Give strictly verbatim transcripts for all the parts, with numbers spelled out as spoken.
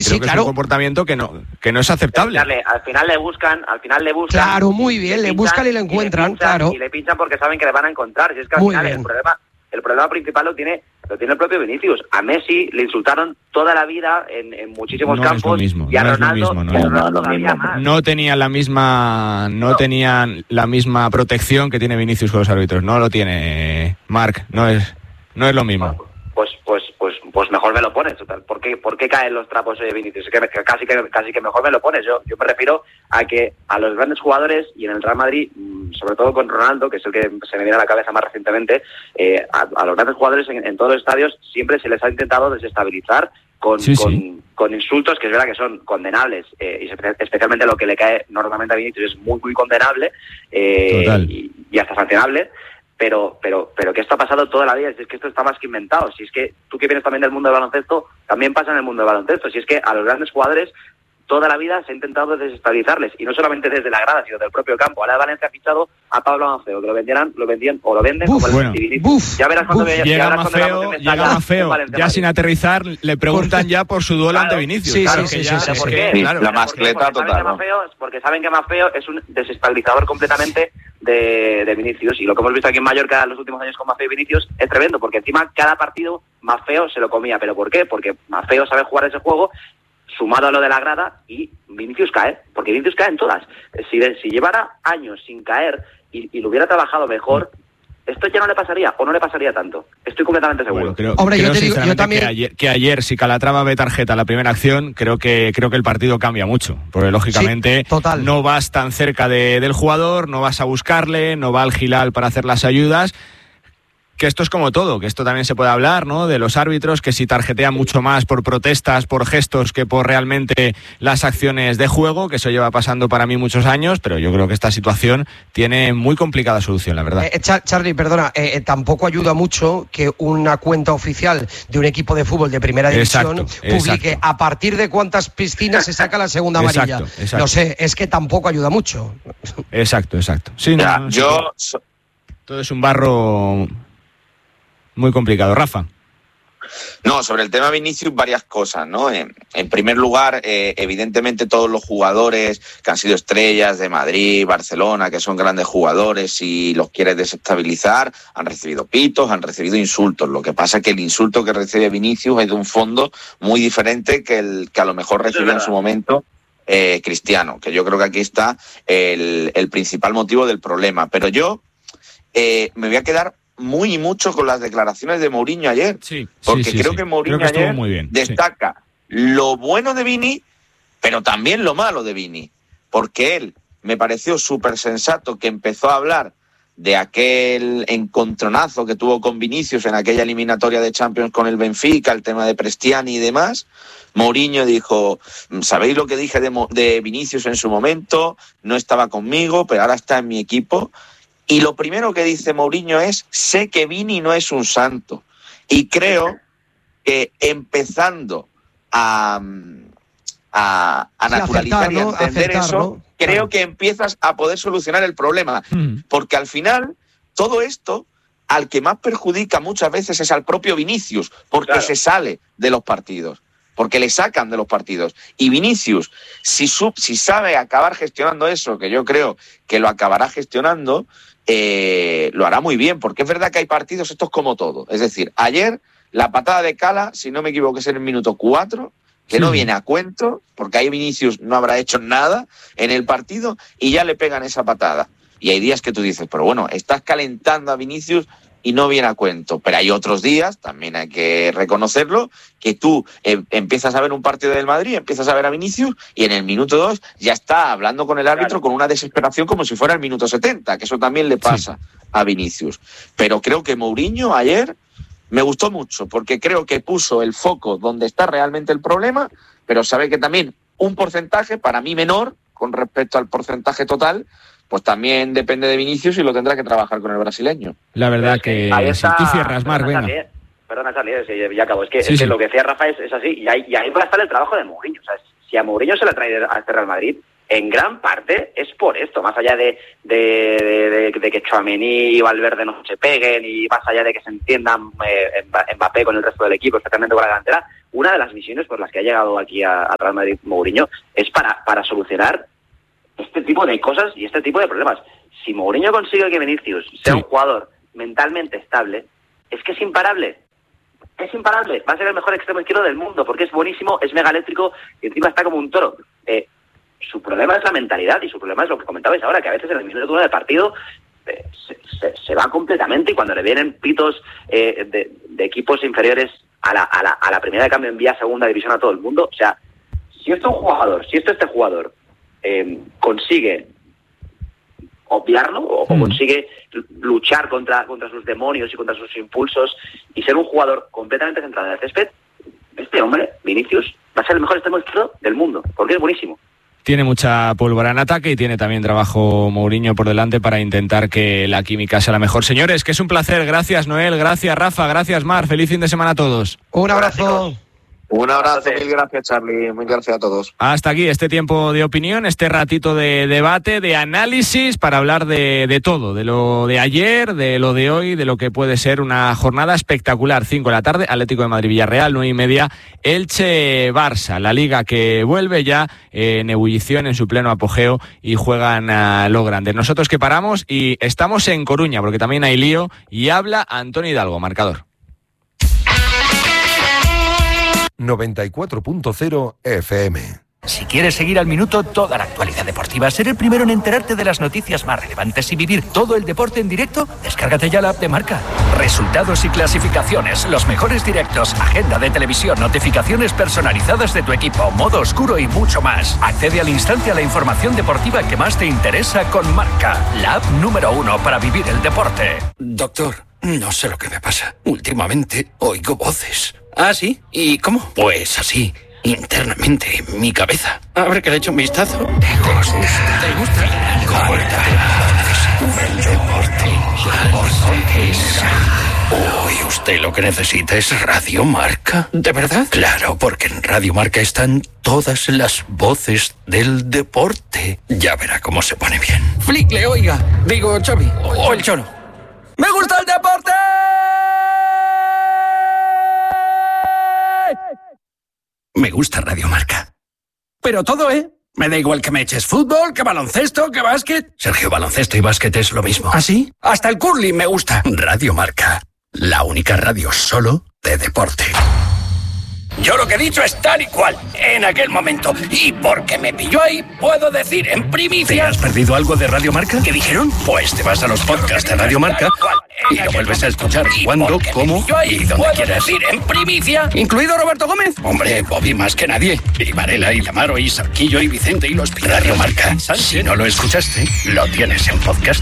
creo sí, que claro. es un comportamiento que no, que no es aceptable. Al final le buscan, al final le buscan. Claro, muy bien, le, le buscan y le encuentran, y le pinchan, claro. Y le pinchan porque saben que le van a encontrar. Si es que al Muy final bien. el problema, el problema principal lo tiene, lo tiene el propio Vinicius. A Messi le insultaron toda la vida en, en muchísimos No campos. es lo mismo, y a no es lo Ronaldo, mismo, no y a es Ronaldo lo todavía mismo. más. No tenían la misma, no, no tenían la misma protección que tiene Vinicius con los árbitros. No lo tiene Marc, no es, no es lo mismo. Pues, pues, pues, pues mejor me lo pones, total. ¿Por qué, por qué caen los trapos de Vinicius? Es que, me- que casi que casi que mejor me lo pones. Yo, yo me refiero a que a los grandes jugadores y en el Real Madrid, mmm, sobre todo con Ronaldo, que es el que se me viene a la cabeza más recientemente, eh, a, a los grandes jugadores en, en todos los estadios siempre se les ha intentado desestabilizar con, Sí, con, sí. con insultos que es verdad que son condenables, eh, y espe- especialmente lo que le cae normalmente a Vinicius es muy muy condenable, eh, Total. y, y hasta sancionable. Pero, pero, pero que esto ha pasado toda la vida, si es que esto está más que inventado, si es que tú que vienes también del mundo del baloncesto, también pasa en el mundo del baloncesto, si es que a los grandes jugadores toda la vida se ha intentado desestabilizarles, y no solamente desde la grada, sino del propio campo. Ahora Valencia ha fichado a Pablo Maffeo, que lo vendieran, lo vendían o lo venden Buf, como el bueno. Vinicius. Buf, Ya verás cuando buf. veas- ya Llega verás cuando veamos Maffeo, en llega Mestalla Maffeo, un Valencia ya Madrid. sin aterrizar le preguntan ya por su duelo Claro. ante Vinicius. Sí, claro sí, que sí, ya, sí, es sí, ¿Por sí. qué? Sí, Claro, la ¿por qué? mascleta Porque total, saben que ¿no? Maffeo- porque saben que Maffeo es un desestabilizador completamente de, de Vinicius, y lo que hemos visto aquí en Mallorca en los últimos años con Maffeo y Vinicius es tremendo, porque encima cada partido Maffeo se lo comía. ¿Pero por qué? Porque Maffeo sabe jugar ese juego sumado a lo de la grada, y Vinicius cae, porque Vinicius cae en todas. Si, de- si llevara años sin caer y, y lo hubiera trabajado mejor, esto ya no le pasaría, o no le pasaría tanto. Estoy completamente seguro. Bueno, creo, Hombre, yo creo te digo- yo sinceramente también- que, ayer, que ayer, si Calatrava ve tarjeta la primera acción, creo que creo que el partido cambia mucho. Porque lógicamente Sí, total. no vas tan cerca de- del jugador, no vas a buscarle, no va al Gilal para hacer las ayudas. Que esto es como todo, que esto también se puede hablar, ¿no? De los árbitros, que si tarjetean mucho más por protestas, por gestos, que por realmente las acciones de juego, que eso lleva pasando para mí muchos años, pero yo creo que esta situación tiene muy complicada solución, la verdad. Eh, Char- Charlie, perdona, eh, eh, tampoco ayuda mucho que una cuenta oficial de un equipo de fútbol de primera división Exacto, publique exacto. a partir de cuántas piscinas se saca la segunda Exacto, amarilla. exacto. No sé, es que tampoco ayuda mucho. Exacto, exacto. Sí, no, Ya, no, sí, yo... so- todo es un barro muy complicado. Rafa. No, sobre el tema Vinicius, varias cosas, ¿no? En, en primer lugar, eh, evidentemente todos los jugadores que han sido estrellas de Madrid, Barcelona, que son grandes jugadores y los quieres desestabilizar, han recibido pitos, han recibido insultos. Lo que pasa es que el insulto que recibe Vinicius es de un fondo muy diferente que el que a lo mejor recibió en su momento eh, Cristiano, que yo creo que aquí está el, el principal motivo del problema. Pero yo eh, me voy a quedar muy y mucho con las declaraciones de Mourinho ayer. Sí, Porque sí, sí, creo sí. que Mourinho Creo que estuvo ayer muy bien, destaca lo bueno de Vini, pero también lo malo de Vini. Porque él me pareció súper sensato que empezó a hablar de aquel encontronazo que tuvo con Vinicius en aquella eliminatoria de Champions con el Benfica, el tema de Prestiani y demás. Mourinho dijo, ¿sabéis lo que dije de, Mo- de Vinicius en su momento? No estaba conmigo, pero ahora está en mi equipo. Y lo primero que dice Mourinho es, sé que Vini no es un santo. Y creo que empezando a, a, a Sí, naturalizar aceptar, y a ¿no? entender Aceptar, eso, ¿no? creo Claro. que empiezas a poder solucionar el problema. Mm. Porque al final, todo esto, al que más perjudica muchas veces es al propio Vinicius, porque Claro. se sale de los partidos, porque le sacan de los partidos. Y Vinicius, si, sub, si sabe acabar gestionando eso, que yo creo que lo acabará gestionando, eh, lo hará muy bien, porque es verdad que hay partidos, esto es como todo. Es decir, ayer la patada de Cala, si no me equivoco, es en el minuto cuatro, que Sí. no viene a cuento, porque ahí Vinicius no habrá hecho nada en el partido y ya le pegan esa patada. Y hay días que tú dices, pero bueno, estás calentando a Vinicius y no viene a cuento. Pero hay otros días, también hay que reconocerlo, que tú eh, empiezas a ver un partido del Madrid, empiezas a ver a Vinicius y en el minuto dos ya está hablando con el árbitro Claro. con una desesperación como si fuera el minuto setenta, que eso también le pasa a Vinicius. Pero creo que Mourinho ayer me gustó mucho, porque creo que puso el foco donde está realmente el problema, pero sabe que también un porcentaje, para mí menor, con respecto al porcentaje total, pues también depende de Vinicius y lo tendrá que trabajar con el brasileño. La verdad Es que ahí si está- tú cierras, Marc, perdona, venga. Charlie, eh. Perdona, Charlie, es que ya acabo. Es que, Sí, es que sí. lo que decía Rafa es, es así, y ahí, y ahí va a estar el trabajo de Mourinho. O sea, si a Mourinho se le trae a este Real Madrid, en gran parte es por esto, más allá de, de, de, de que Tchouaméni y Valverde no se peguen y más allá de que se entiendan eh, Mbappé con el resto del equipo, especialmente con la delantera. Una de las misiones por las que ha llegado aquí a, a Real Madrid Mourinho es para, para solucionar este tipo de cosas y este tipo de problemas. Si Mourinho consigue que Vinicius sea sí. un jugador mentalmente estable, es que es imparable. Es imparable. Va a ser el mejor extremo izquierdo del mundo porque es buenísimo, es mega eléctrico y encima está como un toro. Eh, su problema es la mentalidad y su problema es lo que comentabais ahora, que a veces en el minuto uno del partido eh, se, se, se va completamente y cuando le vienen pitos eh, de, de equipos inferiores a la, a, la, a la primera de cambio envía segunda división a todo el mundo. O sea, si esto un jugador, si esto este jugador eh, consigue obviarlo o, mm. o consigue luchar contra, contra sus demonios y contra sus impulsos y ser un jugador completamente centrado en el césped, este hombre, Vinicius, va a ser el mejor extremo izquierdo del mundo, porque es buenísimo. Tiene mucha pólvora en ataque y tiene también trabajo Mourinho por delante para intentar que la química sea la mejor. Señores, que es un placer. Gracias, Noel. Gracias, Rafa. Gracias, Mar. Feliz fin de semana a todos. Un abrazo. Un abrazo, mil gracias, Charlie, mil gracias a todos. Hasta aquí este tiempo de opinión, este ratito de debate, de análisis para hablar de, de todo, de lo de ayer, de lo de hoy, de lo que puede ser una jornada espectacular. Cinco de la tarde, Atlético de Madrid-Villarreal, nueve y media, Elche-Barça, la liga que vuelve ya en ebullición, en su pleno apogeo y juegan a lo grande. Nosotros que paramos y estamos en Coruña porque también hay lío y habla Antonio Hidalgo, marcador. noventa y cuatro punto cero F M. Si quieres seguir al minuto toda la actualidad deportiva, ser el primero en enterarte de las noticias más relevantes y vivir todo el deporte en directo, descárgate ya la app de Marca. Resultados y clasificaciones, los mejores directos, agenda de televisión, notificaciones personalizadas de tu equipo, modo oscuro y mucho más. Accede al instante a la información deportiva que más te interesa con Marca, la app número uno para vivir el deporte. Doctor, no sé lo que me pasa. Últimamente oigo voces. ¿Ah, sí? ¿Y cómo? Pues así, internamente, en mi cabeza. A ver que le echo un vistazo. ¿Te gusta? ¿Te gusta? El deporte. Uy, usted lo que necesita es Radio Marca. ¿De verdad? Claro, porque en Radio Marca están todas las voces del deporte. Ya verá cómo se pone bien. Flickle, oiga. Digo, Xavi. O el Cholo. ¡Me gusta el deporte! Me gusta Radio Marca. Pero todo, ¿eh? Me da igual que me eches fútbol, que baloncesto, que básquet. Sergio, baloncesto y básquet es lo mismo. ¿Ah, sí? Hasta el curling me gusta. Radio Marca. La única radio solo de deporte. Yo lo que he dicho es tal y cual, en aquel momento. Y porque me pilló ahí, puedo decir en primicia... ¿Te has perdido algo de Radio Marca? ¿Qué dijeron? Pues te vas a los podcasts de Radio Marca y lo vuelves a escuchar cuando, cómo y donde quieras. Decir en primicia, incluido Roberto Gómez. Hombre, Bobby más que nadie. Y Varela, y Lamaro, y Sarquillo, y Vicente, y los Pilar. Radio Marca. Si no lo escuchaste, lo tienes en podcast.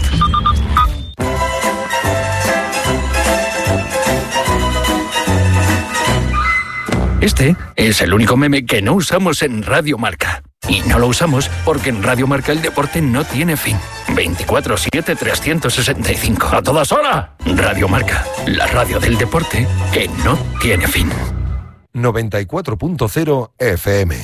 Este es el único meme que no usamos en Radio Marca. Y no lo usamos porque en Radio Marca el deporte no tiene fin. veinticuatro siete trescientos sesenta y cinco. ¡A todas horas! Radio Marca, la radio del deporte que no tiene fin. noventa y cuatro punto cero F M.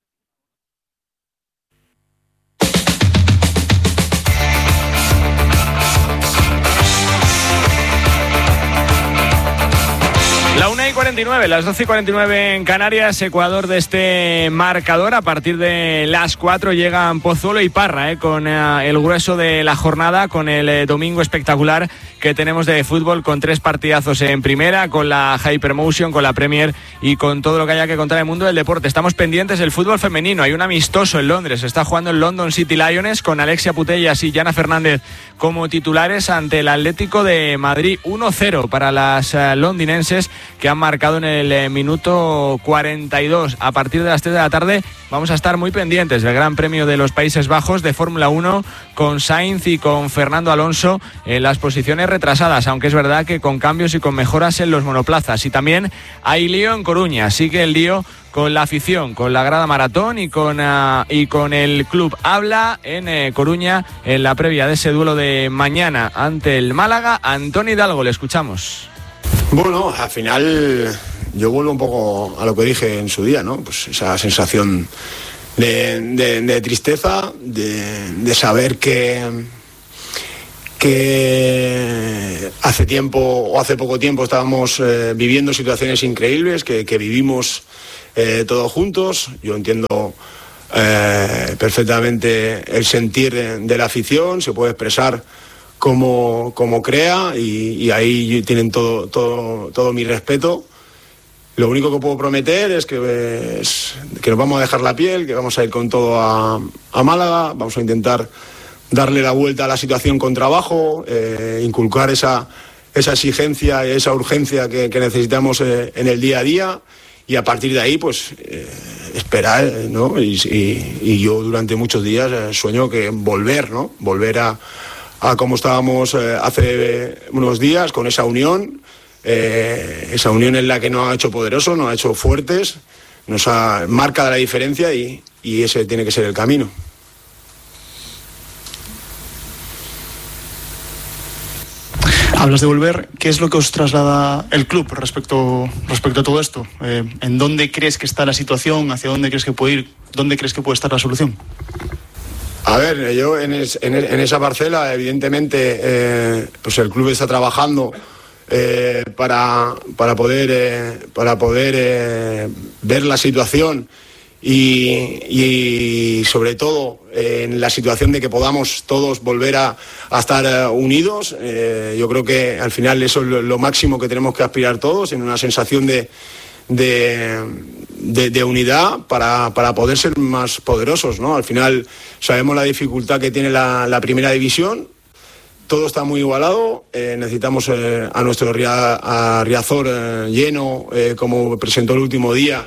La una y cuarenta y nueve, las doce y cuarenta y nueve en Canarias, Ecuador de este marcador. A partir de las cuatro llegan Pozuelo y Parra, eh, con eh, el grueso de la jornada, con el eh, domingo espectacular que tenemos de fútbol, con tres partidazos en primera, con la Hypermotion, con la Premier y con todo lo que haya que contar en el mundo del deporte. Estamos pendientes del fútbol femenino. Hay un amistoso en Londres, está jugando el London City Lions con Alexia Putellas y Jana Fernández como titulares ante el Atlético de Madrid. uno cero para las eh, londinenses, que han marcado en el eh, minuto cuarenta y dos. A partir de las tres de la tarde vamos a estar muy pendientes del Gran Premio de los Países Bajos de Fórmula uno, con Sainz y con Fernando Alonso en las posiciones retrasadas, aunque es verdad que con cambios y con mejoras en los monoplazas. Y también hay lío en Coruña, sigue el lío con la afición, con la grada maratón y con, uh, y con el club. Habla en eh, Coruña en la previa de ese duelo de mañana ante el Málaga, Antonio Hidalgo. Le escuchamos. Bueno, al final yo vuelvo un poco a lo que dije en su día, ¿no? Pues esa sensación de, de, de tristeza, de, de saber que, que hace tiempo o hace poco tiempo estábamos eh, viviendo situaciones increíbles, que, que vivimos eh, todos juntos. Yo entiendo eh, perfectamente el sentir de, de la afición, se puede expresar como, como crea y, y ahí tienen todo, todo, todo mi respeto. Lo único que puedo prometer es que, es que nos vamos a dejar la piel, que vamos a ir con todo a, a Málaga, vamos a intentar darle la vuelta a la situación con trabajo, eh, inculcar esa, esa exigencia y esa urgencia que, que necesitamos eh, en el día a día, y a partir de ahí pues eh, esperar, ¿no? Y, y, y yo durante muchos días eh, sueño que volver, ¿no? Volver a, a como estábamos eh, hace unos días, con esa unión. Eh, esa unión es la que nos ha hecho poderosos, nos ha hecho fuertes, nos ha marcado la diferencia y, y ese tiene que ser el camino. Hablas de volver, ¿qué es lo que os traslada el club respecto, respecto a todo esto? Eh, ¿En dónde crees que está la situación? ¿Hacia dónde crees que puede ir? ¿Dónde crees que puede estar la solución? A ver, yo en, es, en, en esa parcela, evidentemente, eh, pues el club está trabajando Eh, para, para poder, eh, para poder eh, ver la situación y, y sobre todo eh, en la situación de que podamos todos volver a, a estar eh, unidos. Eh, yo creo que al final eso es lo, lo máximo que tenemos que aspirar todos, en una sensación de, de, de, de unidad para, para poder ser más poderosos, ¿no? Al final sabemos la dificultad que tiene la, la primera división. Todo está muy igualado, eh, necesitamos eh, a nuestro ria, a Riazor eh, lleno, eh, como presentó el último día,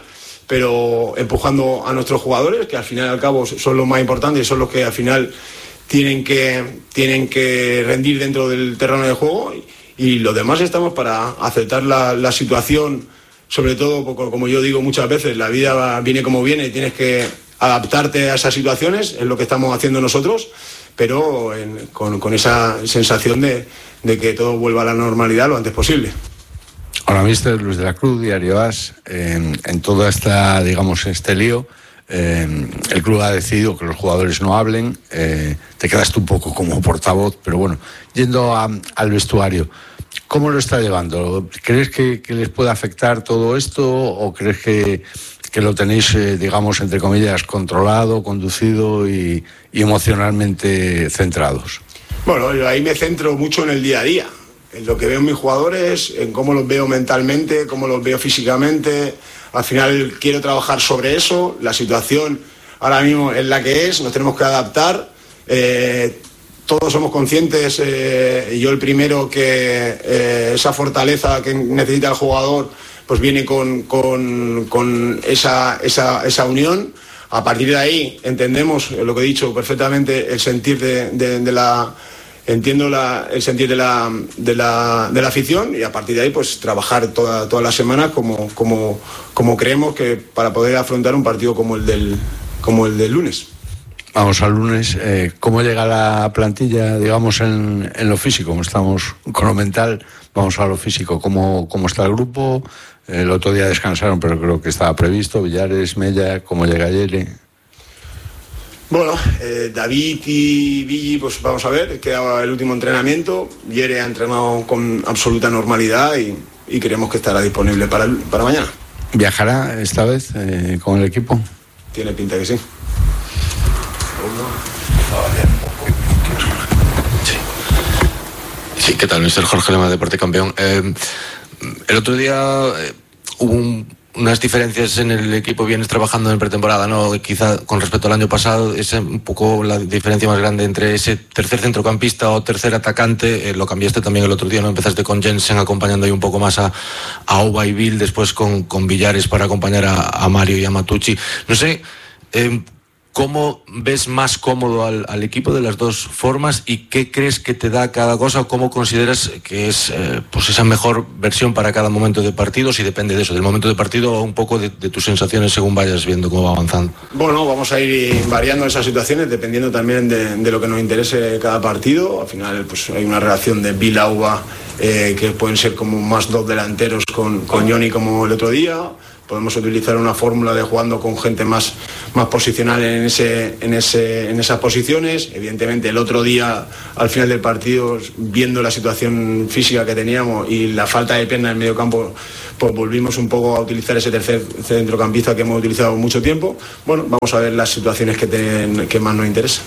pero empujando a nuestros jugadores, que al final y al cabo son los más importantes y son los que al final tienen que, tienen que rendir dentro del terreno de juego, y, y los demás estamos para aceptar la, la situación, sobre todo, como yo digo muchas veces, la vida viene como viene y tienes que adaptarte a esas situaciones, es lo que estamos haciendo nosotros, pero en, con, con esa sensación de, de que todo vuelva a la normalidad lo antes posible. Ahora, mister Luis de la Cruz, Diario As, en, en todo esta, digamos, este lío, eh, el club ha decidido que los jugadores no hablen, eh, te quedaste un poco como portavoz, pero bueno, yendo a, al vestuario, ¿cómo lo está llevando? ¿Crees que, que les puede afectar todo esto o crees que, que lo tenéis, eh, digamos, entre comillas, controlado, conducido y, y emocionalmente centrados? Bueno, yo ahí me centro mucho en el día a día, en lo que veo en mis jugadores, en cómo los veo mentalmente, cómo los veo físicamente. Al final quiero trabajar sobre eso. La situación ahora mismo es la que es, nos tenemos que adaptar. Eh, todos somos conscientes, eh, y yo el primero, que eh, esa fortaleza que necesita el jugador pues viene con, con, con esa, esa, esa unión. A partir de ahí entendemos lo que he dicho perfectamente, el sentir de, de, de la entiendo la, el sentir de la, de, la, de la afición, y a partir de ahí pues trabajar toda, toda la semana como, como, como creemos que para poder afrontar un partido como el del, como el del lunes. Vamos al lunes. Eh, ¿Cómo llega la plantilla, digamos, en, en lo físico? Como estamos con lo mental, vamos a lo físico. ¿Cómo, cómo está el grupo? El otro día descansaron, pero creo que estaba previsto. Villares, Mella, ¿cómo llega Yele? Bueno, eh, David y Villi, pues vamos a ver, queda el último entrenamiento. Yere ha entrenado con absoluta normalidad y, y creemos que estará disponible para, el, para mañana. ¿Viajará esta vez eh, con el equipo? Tiene pinta que sí. Sí, ¿qué tal? mister Jorge Lema, Deporte Campeón. Eh, el otro día eh, hubo un, unas diferencias en el equipo, vienes trabajando en pretemporada, ¿no? Quizá con respecto al año pasado, es un poco la diferencia más grande entre ese tercer centrocampista o tercer atacante. Eh, lo cambiaste también el otro día, ¿no? Empezaste con Jensen acompañando ahí un poco más a, a Oba y Bill, después con, con Villares para acompañar a, a Mario y a Matucci. No sé... Eh, ¿Cómo ves más cómodo al, al equipo de las dos formas y qué crees que te da cada cosa o cómo consideras que es eh, pues esa mejor versión para cada momento de partido, si depende de eso, del momento de partido o un poco de, de tus sensaciones según vayas viendo cómo va avanzando? Bueno, vamos a ir variando esas situaciones dependiendo también de, de lo que nos interese cada partido. Al final pues hay una relación de Bill Auba, eh, que pueden ser como más dos delanteros con, con Johnny como el otro día. Podemos utilizar una fórmula de jugando con gente más, más posicional en, ese, en, ese, en esas posiciones. Evidentemente el otro día, al final del partido, viendo la situación física que teníamos y la falta de pierna en el medio campo, pues volvimos un poco a utilizar ese tercer centrocampista que hemos utilizado mucho tiempo. Bueno, vamos a ver las situaciones que, te, que más nos interesan.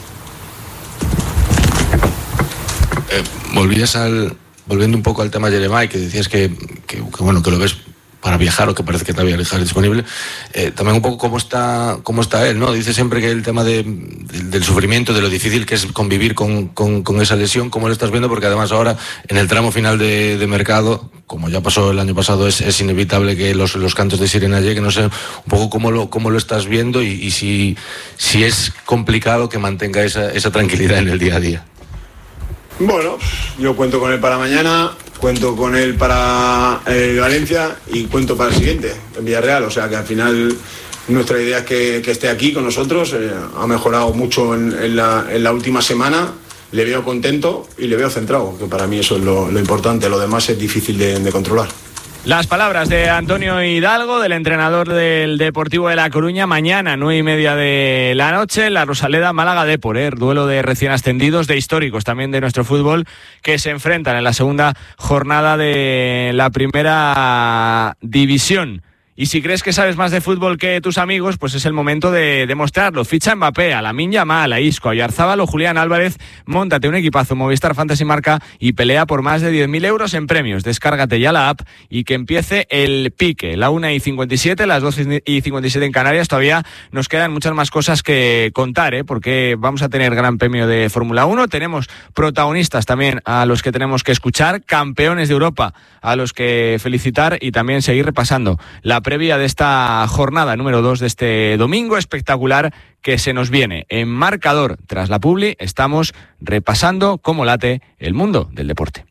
Eh, volvías al, volviendo un poco al tema de Jeremai, que decías que, que, que bueno, que lo ves para viajar o que parece que todavía dejar disponible, eh, también un poco cómo está cómo está él, ¿no? Dice siempre que el tema de, de, del sufrimiento, de lo difícil que es convivir con, con, con esa lesión, cómo lo estás viendo, porque además ahora en el tramo final de, de mercado, como ya pasó el año pasado, es, es inevitable que los, los cantos de sirena lleguen. No sé un poco cómo lo, cómo lo estás viendo y, y si, si es complicado que mantenga esa, esa tranquilidad en el día a día. Bueno, yo cuento con él para mañana, cuento con él para eh, Valencia y cuento para el siguiente, en Villarreal. O sea que al final nuestra idea es que, que esté aquí con nosotros. Eh, ha mejorado mucho en, en, la, en la última semana. Le veo contento y le veo centrado, que para mí eso es lo, lo importante. Lo demás es difícil de, de controlar. Las palabras de Antonio Hidalgo, del entrenador del Deportivo de La Coruña. Mañana, nueve y media de la noche, la Rosaleda Málaga Depor, ¿eh? Duelo de recién ascendidos, de históricos también de nuestro fútbol, que se enfrentan en la segunda jornada de la primera división. Y si crees que sabes más de fútbol que tus amigos, pues es el momento de demostrarlo. Ficha a Mbappé, a Lamine Yamal, a Isco, a Oyarzábal o Julián Álvarez. Móntate un equipazo Movistar Fantasy Marca y pelea por más de diez mil euros en premios. Descárgate ya la app y que empiece el pique. La una y cincuenta y siete, las doce y cincuenta y siete en Canarias. Todavía nos quedan muchas más cosas que contar, ¿eh? Porque vamos a tener gran premio de Fórmula uno. Tenemos protagonistas también a los que tenemos que escuchar, campeones de Europa a los que felicitar y también seguir repasando la previa de esta jornada número dos de este domingo espectacular que se nos viene. En marcador, tras la publi, estamos repasando cómo late el mundo del deporte.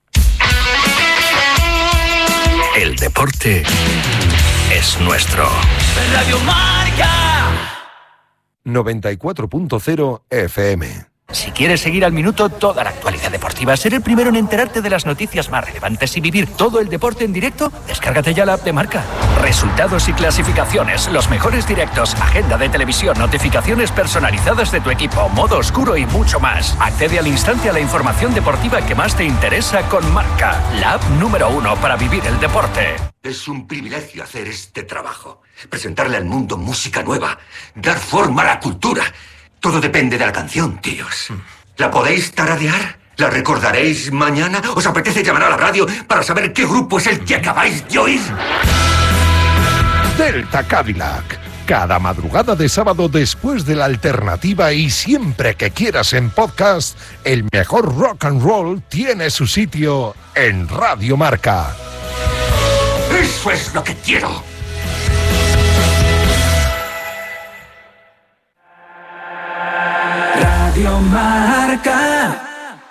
El deporte es nuestro. Radio Marca. noventa y cuatro punto cero F M. Si quieres seguir al minuto toda la actualidad deportiva, ser el primero en enterarte de las noticias más relevantes y vivir todo el deporte en directo, descárgate ya la app de Marca. Resultados y clasificaciones, los mejores directos, agenda de televisión, notificaciones personalizadas de tu equipo, modo oscuro y mucho más. Accede al instante a la información deportiva que más te interesa con Marca, la app número uno para vivir el deporte. Es un privilegio hacer este trabajo, presentarle al mundo música nueva, dar forma a la cultura. Todo depende de la canción, tíos. ¿La podéis tararear? ¿La recordaréis mañana? ¿Os apetece llamar a la radio para saber qué grupo es el que acabáis de oír? Delta Cadillac. Cada madrugada de sábado después de la alternativa y siempre que quieras en podcast, el mejor rock and roll tiene su sitio en Radio Marca. ¡Eso es lo que quiero! Radio Marca.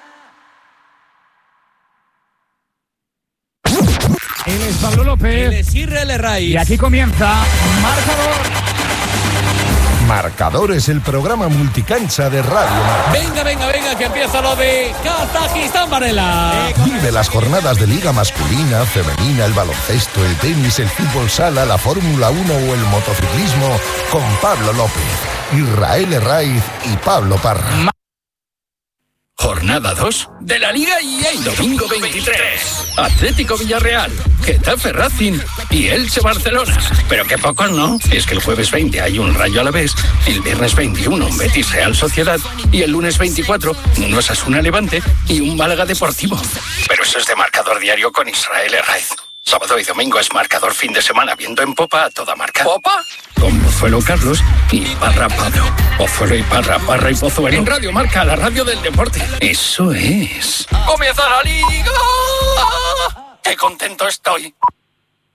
Él es Pablo López. Él es Israel Raiz. Y aquí comienza Marcador. Marcador es el programa multicancha de Radio Marca. Venga, venga, venga, que empieza lo de Kazajistán, Varela. Vive las jornadas de Liga masculina, femenina, el baloncesto, el tenis, el fútbol sala, la Fórmula uno o el motociclismo con Pablo López, Israel Raiz y Pablo Parra. Ma- Jornada dos de la Liga E A. Domingo veintitrés. Atlético Villarreal, Getafe Racing y Elche Barcelona. Pero qué pocos, ¿no? Es que el jueves veinte hay un Rayo Alavés, el viernes veintiuno un Betis Real Sociedad y el lunes veinticuatro un Osasuna Levante y un Málaga Deportivo. Pero eso es de Marcador Diario con Israel Raiz. Sábado y domingo es Marcador fin de semana, viendo en popa a toda marca. ¿Popa? Con Pozuelo Carlos y Parra Pablo. Pozuelo y Parra, Parra y Pozuelo. En Radio Marca, la radio del deporte. Eso es. ¡Comienza la Liga! ¡Qué contento estoy!